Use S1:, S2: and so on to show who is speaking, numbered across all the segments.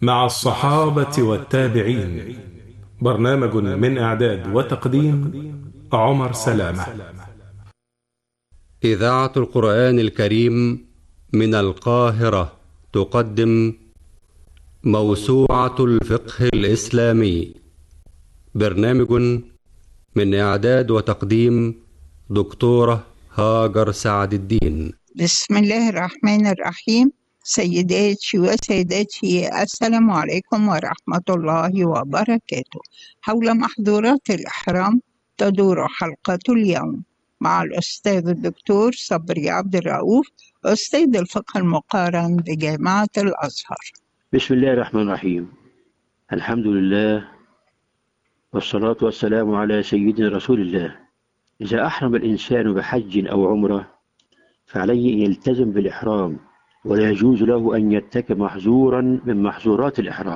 S1: مع الصحابة والتابعين. برنامج من إعداد وتقديم عمر سلامة.
S2: إذاعة القرآن الكريم من القاهرة تقدم موسوعة الفقه الإسلامي. برنامج من إعداد وتقديم دكتورة هاجر سعد الدين.
S3: بسم الله الرحمن الرحيم. سيداتي وسادتي، السلام عليكم ورحمة الله وبركاته. حول محظورات الإحرام تدور حلقة اليوم مع الأستاذ الدكتور صبري عبد الرؤوف، أستاذ الفقه المقارن بجامعة الأزهر.
S4: بسم الله الرحمن الرحيم. الحمد لله والصلاة والسلام على سيدنا رسول الله. إذا أحرم الإنسان بحج أو عمرة فعليه أن يلتزم بالإحرام، ولا يجوز له أن يرتكب محظورا من محظورات الإحرام.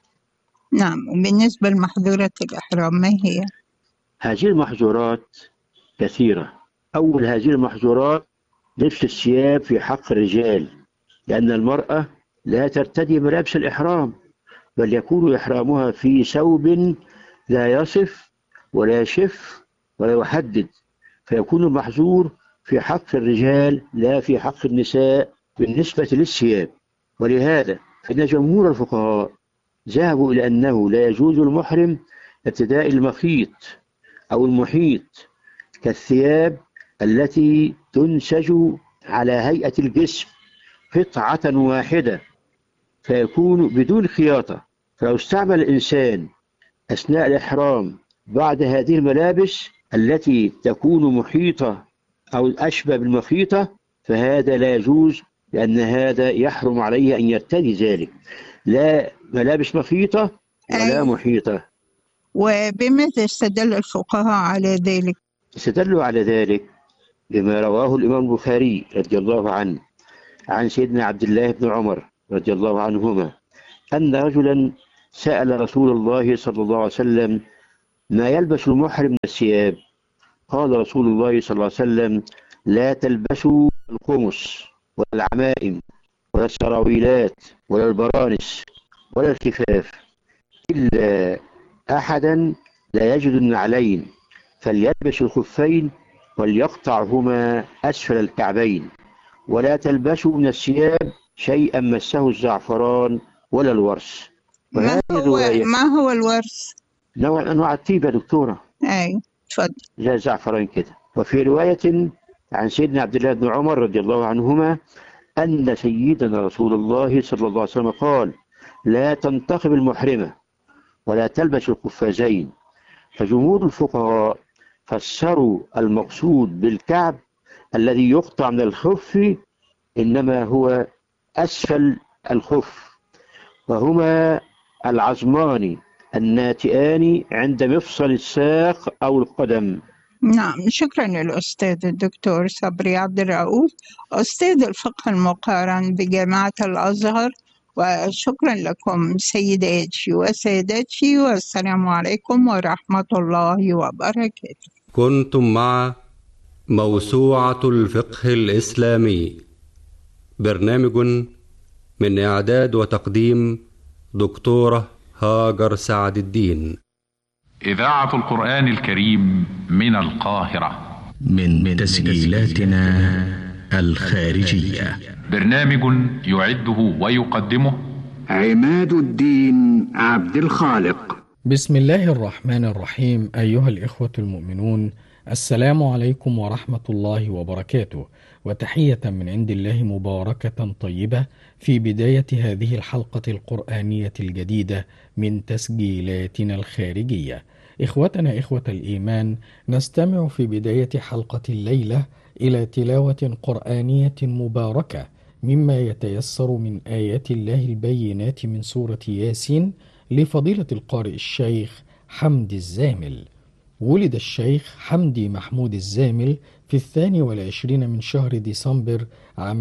S3: نعم، وبالنسبة لمحظورات الإحرام ما هي؟
S4: هذه المحظورات كثيرة. أول هذه المحظورات لبس الثياب في حق الرجال، لأن المرأة لا ترتدي ملابس الإحرام، بل يكون إحرامها في ثوب لا يصف ولا يشف ولا يحدد، فيكون المحظور في حق الرجال لا في حق النساء بالنسبة للثياب. ولهذا فإن جمهور الفقهاء ذهبوا إلى أنه لا يجوز المحرم ارتداء المخيط أو المحيط كالثياب التي تنسج على هيئة الجسم قطعة واحدة فيكون بدون خياطة. فلو استعمل الإنسان أثناء الإحرام بعد هذه الملابس التي تكون محيطة أو أشبه بالمخيطة فهذا لا يجوز، لأن هذا يحرم عليه أن يرتدي ذلك، لا ملابس مخيطة ولا محيطة.
S3: وبماذا استدل الفقهاء على ذلك؟
S4: استدلوا على ذلك بما رواه الإمام البخاري رضي الله عنه عن سيدنا عبد الله بن عمر رضي الله عنهما أن رجلا سأل رسول الله صلى الله عليه وسلم ما يلبس المحرم من الثياب. قال رسول الله صلى الله عليه وسلم: لا تلبسوا القمص ولا العمائم ولا السراويلات ولا البرانس ولا الكفاف، إلا أحدا لا يجد النعلين فليلبس الخفين وليقطعهما أسفل الكعبين، ولا تلبسوا من الثياب شيئا مسه الزعفران ولا الورس.
S3: ما هو الورس؟
S4: نوع من أنواع الطيب يا دكتورة.
S3: أي تفضل.
S4: زي الزعفران كده. وفي رواية عن سيدنا عبد الله بن عمر رضي الله عنهما أن سيدنا رسول الله صلى الله عليه وسلم قال: لا تنتقب المحرمة ولا تلبس القفازين. فجمهور الفقهاء فسروا المقصود بالكعب الذي يقطع من الخف إنما هو أسفل الخف، وهما العظمان الناتئان عند مفصل الساق أو القدم.
S3: نعم، شكرا للأستاذ الدكتور صبري عبد الرؤوف، أستاذ الفقه المقارن بجامعة الأزهر. وشكرا لكم سيداتي وسادتي، والسلام عليكم ورحمة الله وبركاته.
S2: كنتم مع موسوعة الفقه الإسلامي، برنامج من إعداد وتقديم دكتورة هاجر سعد الدين.
S5: إذاعة القرآن الكريم من القاهرة،
S6: من تسجيلاتنا الخارجية.
S5: برنامج يعده ويقدمه
S6: عماد الدين عبد الخالق.
S7: بسم الله الرحمن الرحيم. أيها الإخوة المؤمنون، السلام عليكم ورحمة الله وبركاته، وتحية من عند الله مباركة طيبة في بداية هذه الحلقة القرآنية الجديدة من تسجيلاتنا الخارجية. إخوتنا إخوة الإيمان، نستمع في بداية حلقة الليلة إلى تلاوة قرآنية مباركة مما يتيسر من آيات الله البينات من سورة ياسين لفضيلة القارئ الشيخ حمدي الزامل. ولد الشيخ حمدي محمود الزامل في 22 من شهر ديسمبر عام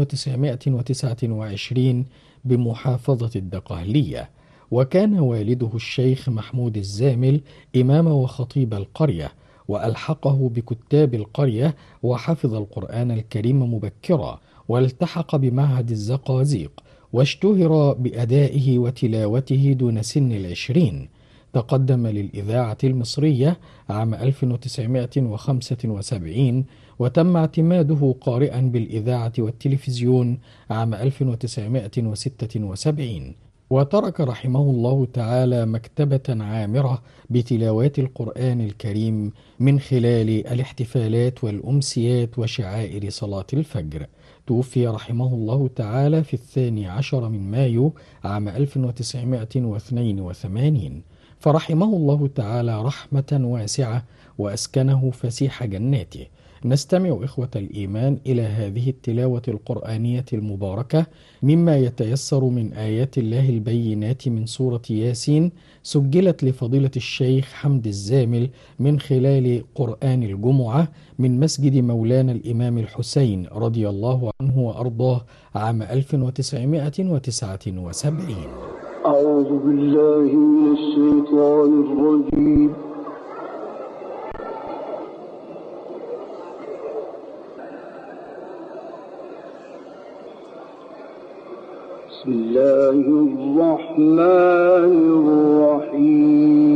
S7: 1929 بمحافظة الدقهلية، وكان والده الشيخ محمود الزامل إمام وخطيب القرية، وألحقه بكتاب القرية وحفظ القرآن الكريم مبكرا، والتحق بمعهد الزقازيق، واشتهر بأدائه وتلاوته دون سن 20. تقدم للإذاعة المصرية عام 1975 وتم اعتماده قارئا بالإذاعة والتلفزيون عام 1976. وترك رحمه الله تعالى مكتبة عامرة بتلاوات القرآن الكريم من خلال الاحتفالات والأمسيات وشعائر صلاة الفجر. توفي رحمه الله تعالى في 12 من مايو عام 1982، فرحمه الله تعالى رحمة واسعة وأسكنه فسيح جناته. نستمع إخوة الإيمان إلى هذه التلاوة القرآنية المباركة مما يتيسر من آيات الله البينات من سورة ياسين، سجلت لفضيلة الشيخ حمد الزامل من خلال قرآن الجمعة من مسجد مولانا الإمام الحسين رضي الله عنه وأرضاه عام 1979.
S8: أعوذ بالله من الشيطان الرجيم. بسم الله الرحمن الرحيم.